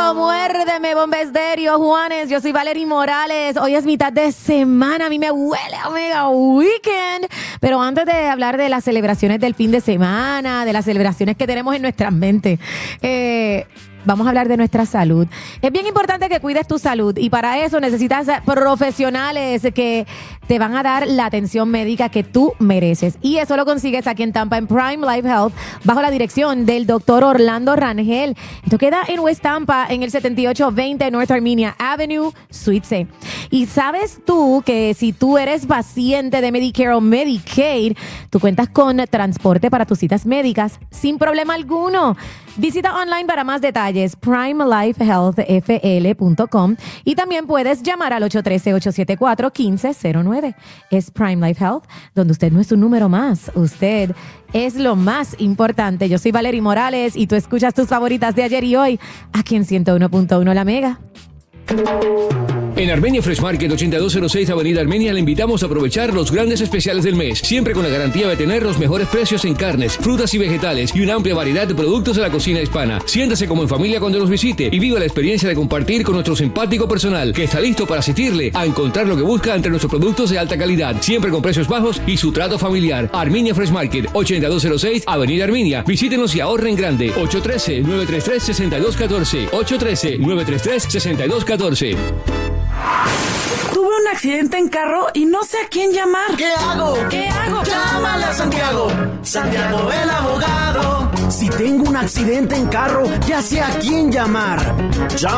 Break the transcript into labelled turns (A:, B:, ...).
A: Muérdeme, Bomba Estéreo, Juanes. Yo soy Valerie Morales. Hoy es mitad de semana. A mí me huele a mega weekend. Pero antes de hablar de las celebraciones del fin de semana, de las celebraciones que tenemos en nuestras mentes, vamos a hablar de nuestra salud. Es bien importante que cuides tu salud y para eso necesitas profesionales que te van a dar la atención médica que tú mereces. Y eso lo consigues aquí en Tampa, en Prime Life Health, bajo la dirección del doctor Orlando Rangel. Esto queda en West Tampa, en el 7820 North Armenia Avenue, Suite C. Y sabes tú que si tú eres paciente de Medicare o Medicaid, tú cuentas con transporte para tus citas médicas sin problema alguno. Visita online para más detalles, primelifehealthfl.com, y también puedes llamar al 813-874-1509. Es Prime Life Health, donde usted no es un número más, usted es lo más importante. Yo soy Valerie Morales y tú escuchas tus favoritas de ayer y hoy aquí en 101.1 La Mega.
B: En Armenia Fresh Market 8206 Avenida Armenia le invitamos a aprovechar los grandes especiales del mes, siempre con la garantía de tener los mejores precios en carnes, frutas y vegetales y una amplia variedad de productos de la cocina hispana. Siéntase como en familia cuando nos visite y viva la experiencia de compartir con nuestro simpático personal que está listo para asistirle a encontrar lo que busca entre nuestros productos de alta calidad, siempre con precios bajos y su trato familiar. Armenia Fresh Market 8206 Avenida Armenia. Visítenos y ahorren grande. 813-933-6214 813-933-6214.
C: Tuve un accidente en carro y no sé a quién llamar.
D: ¿Qué hago? Llámale a Santiago. Santiago el abogado.
E: Si tengo un accidente en carro, ya sé a quién llamar.